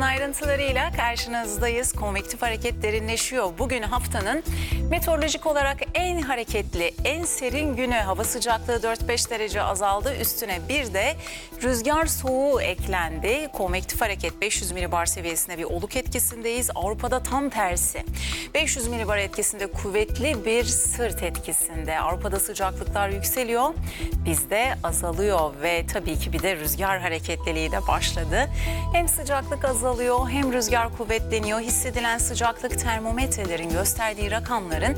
ayrıntılarıyla karşınızdayız. Konvektif hareket derinleşiyor. Bugün haftanın meteorolojik olarak en hareketli, en serin günü. Hava sıcaklığı 4-5 derece azaldı. Üstüne bir de rüzgar soğuğu eklendi. Konvektif hareket 500 milibar seviyesinde bir oluk etkisindeyiz. Avrupa'da tam tersi. 500 milibar etkisinde kuvvetli bir sırt etkisinde. Avrupa'da sıcaklıklar yükseliyor, bizde azalıyor ve tabii ki bir de rüzgar hareketliliği de başladı. Hem sıcaklık azalıyor hem rüzgar kuvvetleniyor. Hissedilen sıcaklık termometrelerin gösterdiği rakamların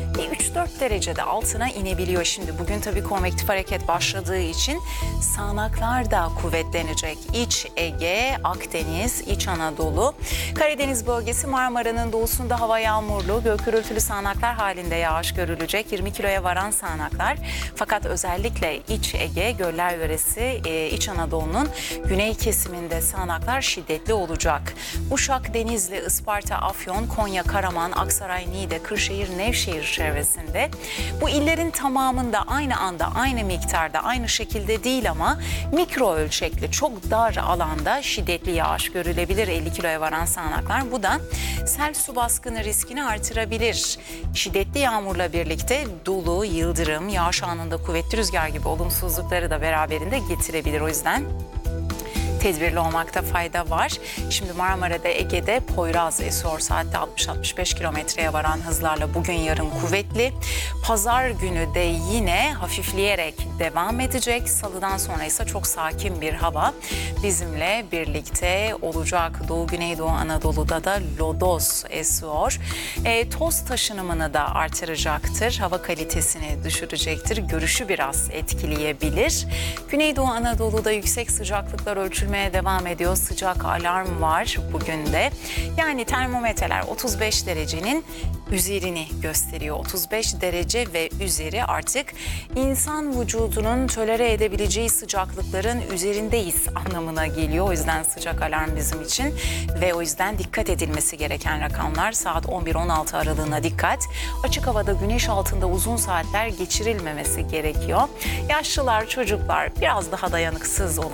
3-4 derecede altına inebiliyor. Şimdi bugün tabii konvektif hareket başladığı için sağanaklar da kuvvetlenecek. İç Ege, Akdeniz, İç Anadolu, Karadeniz bölgesi, Marmara'nın doğusunda hava yağmurlu, gök gürültülü sağanaklar halinde yağış görülecek. 20 kiloya varan sağanaklar. Fakat özellikle İç Ege, Göller yöresi, İç Anadolu'nun güney kesiminde sağanaklar şiddetli olacak. Uşak, Denizli, Isparta, Afyon, Konya, Karaman, Aksaray, Niğde, Kırşehir, Nevşehir çevresinde. Bu illerin tamamında aynı anda, aynı miktarda, aynı şekilde değil ama mikro ölçekli, çok dar alanda şiddetli yağış görülebilir. 50 kiloya varan sağanaklar. Bu da sel su baskını riskini artırabilir. Şiddetli yağmurla birlikte dolu, yıldırım, yağış anında kuvvetli rüzgar gibi olumsuzlukları da beraberinde getirebilir. O yüzden tedbirli olmakta fayda var. Şimdi Marmara'da, Ege'de Poyraz esiyor. Saatte 60-65 kilometreye varan hızlarla bugün yarın kuvvetli. Pazar günü de yine hafifleyerek devam edecek. Salıdan sonra ise çok sakin bir hava bizimle birlikte olacak. Doğu Güneydoğu Anadolu'da da lodos esiyor. Toz taşınımını da artıracaktır. Hava kalitesini düşürecektir. Görüşü biraz etkileyebilir. Güneydoğu Anadolu'da yüksek sıcaklıklar ölçülmeye devam ediyor. Sıcak alarm var bugün de. Yani termometreler 35 derecenin üzerini gösteriyor. 35 derece ve üzeri artık insan vücudunun tolere edebileceği sıcaklıkların üzerindeyiz anlamına geliyor. O yüzden sıcak alarm bizim için ve o yüzden dikkat edilmesi gereken rakamlar. Saat 11-16 aralığına dikkat. Açık havada güneş altında uzun saatler geçirilmemesi gerekiyor. Yaşlılar, çocuklar biraz daha dayanıksız olabilir.